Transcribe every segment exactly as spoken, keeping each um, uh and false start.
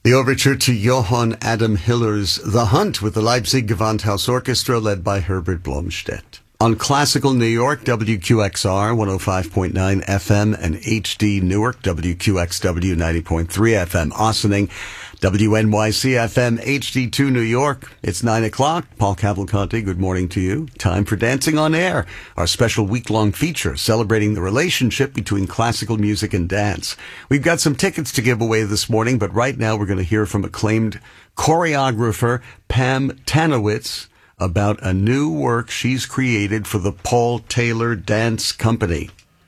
The overture to Johann Adam Hiller's The Hunt with the Leipzig Gewandhaus Orchestra led by Herbert Blomstedt. On Classical New York, W Q X R one oh five point nine F M and H D Newark, W Q X W ninety point three F M. Ossining, W N Y C F M, H D two New York. It's nine o'clock. Paul Cavalcanti, good morning to you. Time for Dancing on Air, our special week-long feature celebrating the relationship between classical music and dance. We've got some tickets to give away this morning, but right now we're going to hear from acclaimed choreographer Pam Tanowitz about a new work she's created for the Paul Taylor Dance Company.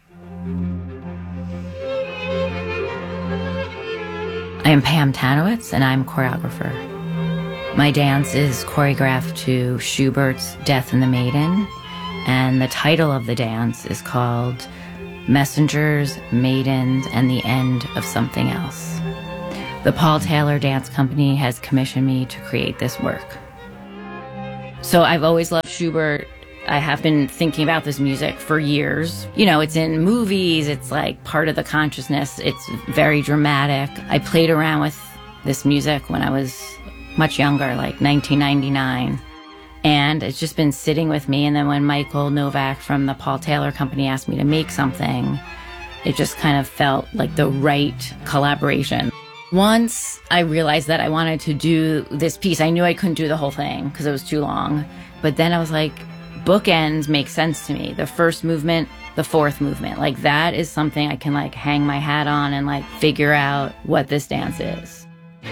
I am Pam Tanowitz, and I'm a choreographer. My dance is choreographed to Schubert's Death and the Maiden, and the title of the dance is called Messengers, Maidens, and the End of Something Else. The Paul Taylor Dance Company has commissioned me to create this work. So I've always loved Schubert. I have been thinking about this music for years. You know, it's in movies, it's like part of the consciousness, it's very dramatic. I played around with this music when I was much younger, like nineteen ninety-nine. And it's just been sitting with me. And then when Michael Novak from the Paul Taylor Company asked me to make something, it just kind of felt like the right collaboration. Once I realized that I wanted to do this piece, I knew I couldn't do the whole thing because it was too long. But then I was like, bookends make sense to me. The first movement, the fourth movement. Like that is something I can like hang my hat on and like figure out what this dance is.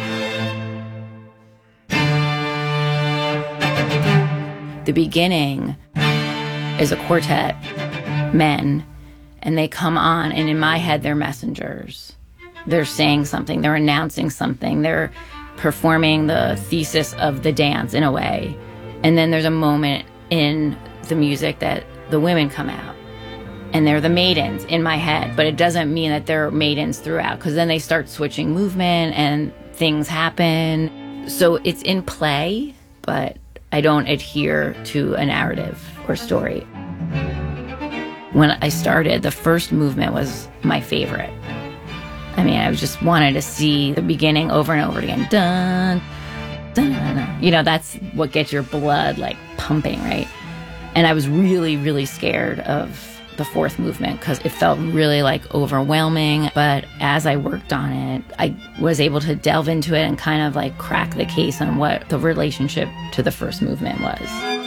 The beginning is a quartet, men, and they come on, and in my head, they're messengers. They're saying something, they're announcing something, they're performing the thesis of the dance in a way. And then there's a moment in the music that the women come out, and they're the maidens in my head, but it doesn't mean that they're maidens throughout, because then they start switching movement and things happen. So it's in play, but I don't adhere to a narrative or story. When I started, the first movement was my favorite. I mean, I just wanted to see the beginning over and over again. Dun, dun, dun. You know, that's what gets your blood like pumping, right? And I was really, really scared of the fourth movement because it felt really like overwhelming. But as I worked on it, I was able to delve into it and kind of like crack the case on what the relationship to the first movement was.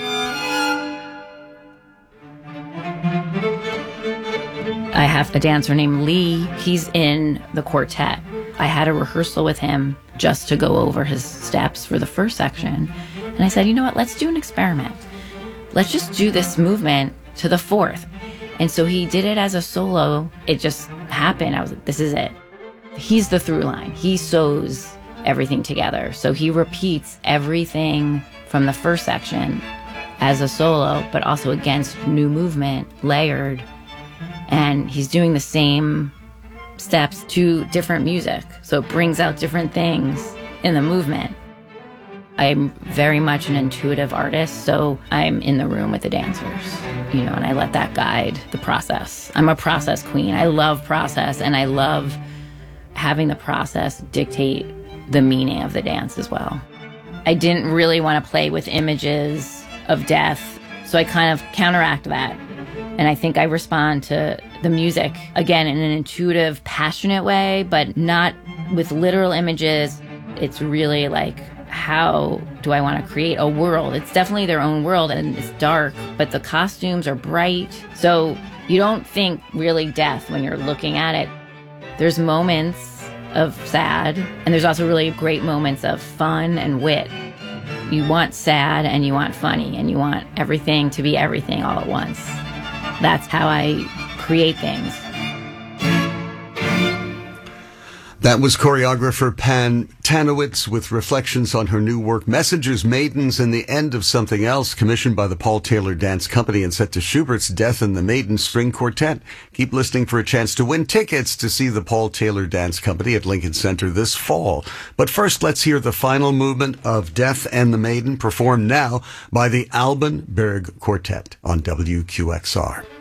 I have a dancer named Lee. He's in the quartet. I had a rehearsal with him just to go over his steps for the first section. And I said, you know what, let's do an experiment. Let's just do this movement to the fourth. And so he did it as a solo. It just happened. I was like, this is it. He's the through line. He sews everything together. So he repeats everything from the first section as a solo, but also against new movement, layered. And he's doing the same steps to different music. So it brings out different things in the movement. I'm very much an intuitive artist, so I'm in the room with the dancers, you know, and I let that guide the process. I'm a process queen. I love process, and I love having the process dictate the meaning of the dance as well. I didn't really want to play with images of death, so I kind of counteract that. And I think I respond to the music, again, in an intuitive, passionate way, but not with literal images. It's really like, how do I want to create a world? It's definitely their own world, and it's dark, but the costumes are bright. So you don't think really death when you're looking at it. There's moments of sad, and there's also really great moments of fun and wit. You want sad, and you want funny, and you want everything to be everything all at once. That's how I create things. That was choreographer Pam Tanowitz with reflections on her new work, Messengers, Maidens, and the End of Something Else, commissioned by the Paul Taylor Dance Company and set to Schubert's Death and the Maiden String Quartet. Keep listening for a chance to win tickets to see the Paul Taylor Dance Company at Lincoln Center this fall. But first, let's hear the final movement of Death and the Maiden, performed now by the Alban Berg Quartet on W Q X R.